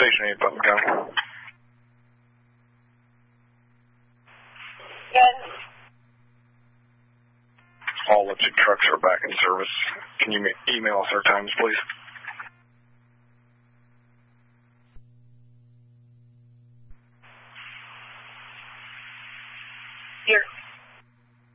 Station 8, Putnam County. Good. All legit trucks are back in service. Can you email us our times, please? Here.